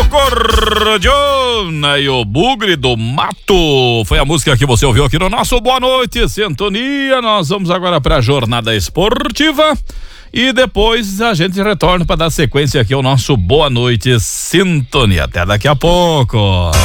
Cordiona e o Bugre do Mato. Foi a música que você ouviu aqui no nosso Boa Noite Sintonia. Nós vamos agora para a jornada esportiva e depois a gente retorna para dar sequência aqui ao nosso Boa Noite Sintonia. Até daqui a pouco.